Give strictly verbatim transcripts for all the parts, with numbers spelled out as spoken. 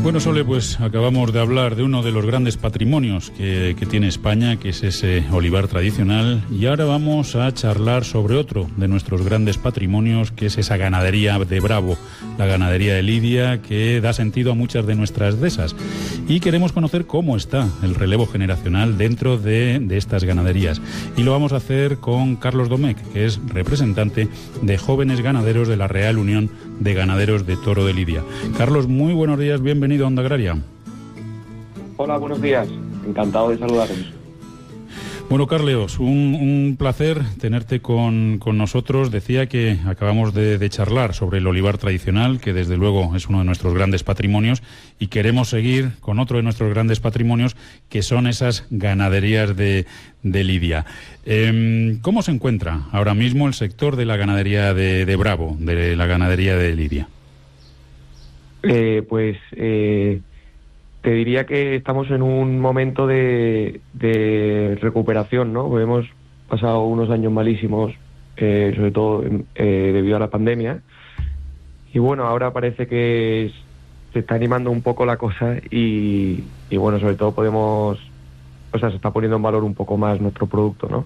Bueno, Sole, pues acabamos de hablar de uno de los grandes patrimonios que, que tiene España, que es ese olivar tradicional, y ahora vamos a charlar sobre otro de nuestros grandes patrimonios, que es esa ganadería de Bravo, la ganadería de Lidia, que da sentido a muchas de nuestras dehesas. Y queremos conocer cómo está el relevo generacional dentro de, de estas ganaderías. Y lo vamos a hacer con Carlos Domecq, que es representante de jóvenes ganaderos de la Real Unión de Ganaderos de Toro de Lidia. Carlos, muy buenos días, bienvenido a Onda Agraria. Hola, buenos días, encantado de saludaros. Bueno, Carlos, un, un placer tenerte con, con nosotros. Decía que acabamos de, de charlar sobre el olivar tradicional, que desde luego es uno de nuestros grandes patrimonios, y queremos seguir con otro de nuestros grandes patrimonios, que son esas ganaderías de, de Lidia. Eh, ¿Cómo se encuentra ahora mismo el sector de la ganadería de, de Bravo, de la ganadería de Lidia? Eh, pues eh, te diría que estamos en un momento de, de recuperación, ¿no? Hemos pasado unos años malísimos, eh, sobre todo eh, debido a la pandemia, y bueno, ahora parece que es, se está animando un poco la cosa y, y bueno, sobre todo podemos, o sea, se está poniendo en valor un poco más nuestro producto, ¿no?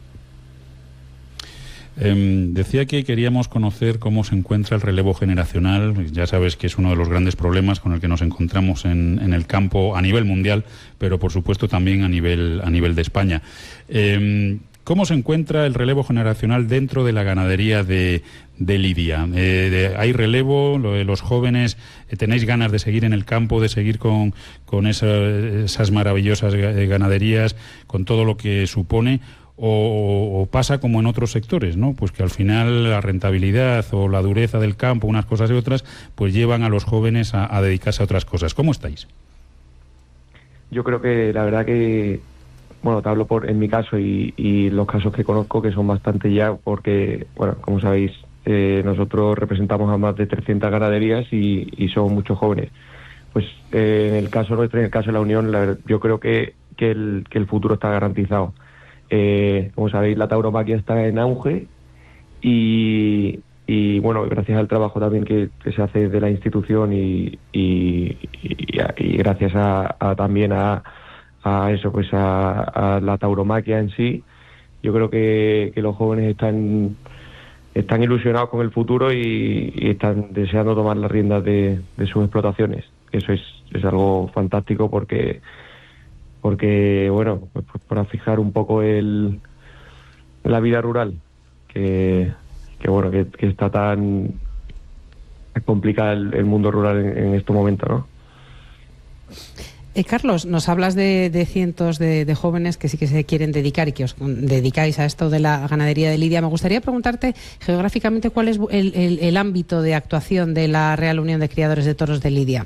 Eh, decía que queríamos conocer cómo se encuentra el relevo generacional. Ya sabes que es uno de los grandes problemas con el que nos encontramos en, en el campo a nivel mundial, pero por supuesto también a nivel, a nivel de España. Eh, ¿Cómo se encuentra el relevo generacional dentro de la ganadería de, de Lidia? Eh, de, ¿Hay relevo? ¿Los jóvenes eh, tenéis ganas de seguir en el campo, de seguir con, con esa, esas maravillosas ganaderías, con todo lo que supone? O, o pasa como en otros sectores, ¿no? Pues que al final la rentabilidad o la dureza del campo, unas cosas y otras, pues llevan a los jóvenes a, a dedicarse a otras cosas. ¿Cómo estáis? Yo creo que la verdad que, bueno, te hablo por en mi caso y, y los casos que conozco, que son bastante ya, porque, bueno, como sabéis, eh, nosotros representamos a más de trescientas ganaderías y, y somos muchos jóvenes. Pues eh, en el caso nuestro, en el caso de la Unión, la, yo creo que, que, el, que el futuro está garantizado. Eh, como sabéis, la tauromaquia está en auge y, y bueno, gracias al trabajo también que, que se hace de la institución y, y, y, y gracias a, a también a, a eso, pues a, a la tauromaquia en sí, yo creo que, que los jóvenes están están ilusionados con el futuro y, y están deseando tomar las riendas de, de sus explotaciones. Eso es, es algo fantástico porque porque bueno, pues para fijar un poco el la vida rural, que, que bueno, que, que está tan complicada el, el mundo rural en, en estos momentos, ¿no? Eh, Carlos, nos hablas de, de cientos de, de jóvenes que sí que se quieren dedicar y que os dedicáis a esto de la ganadería de Lidia. Me gustaría preguntarte geográficamente cuál es el, el, el ámbito de actuación de la Real Unión de Criadores de Toros de Lidia.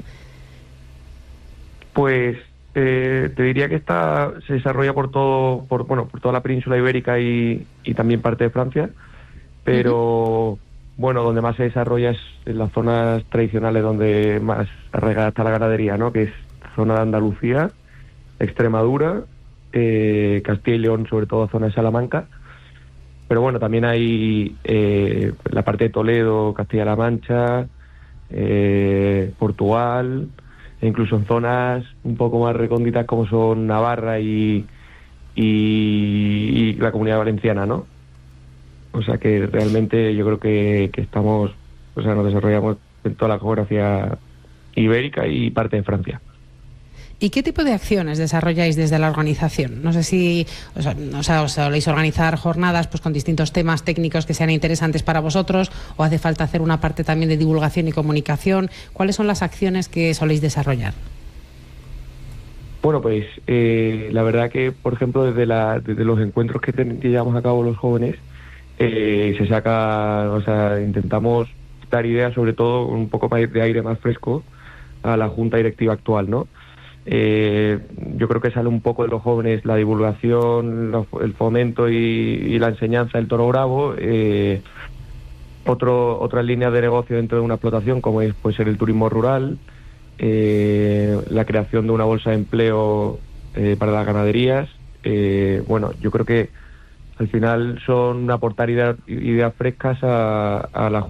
Pues Eh, te diría que esta se desarrolla por todo, por bueno, por toda la península ibérica y, y también parte de Francia, pero uh-huh. bueno, donde más se desarrolla es en las zonas tradicionales donde más arraigada está la ganadería, ¿no? Que es zona de Andalucía, Extremadura, eh, Castilla y León, sobre todo zona de Salamanca, pero bueno, también hay eh, la parte de Toledo, Castilla-La Mancha, eh, Portugal, e incluso en zonas un poco más recónditas como son Navarra y, y, y la Comunidad Valenciana, ¿no? O sea que realmente yo creo que, que estamos, o sea, nos desarrollamos en toda la geografía ibérica y parte de Francia. ¿Y qué tipo de acciones desarrolláis desde la organización? No sé si o sea, o sea, os soléis organizar jornadas pues con distintos temas técnicos que sean interesantes para vosotros, o hace falta hacer una parte también de divulgación y comunicación. ¿Cuáles son las acciones que soléis desarrollar? Bueno, pues eh, la verdad que, por ejemplo, desde, la, desde los encuentros que, ten, que llevamos a cabo los jóvenes, eh, se saca, o sea, intentamos dar ideas, sobre todo un poco de aire más fresco a la junta directiva actual, ¿no? Eh, yo creo que sale un poco de los jóvenes la divulgación, lo, el fomento y, y la enseñanza del toro bravo, eh, otro, otras líneas de negocio dentro de una explotación como es, puede ser el turismo rural, eh, la creación de una bolsa de empleo eh, para las ganaderías. Eh, bueno, yo creo que al final son aportar ideas, ideas frescas a, a la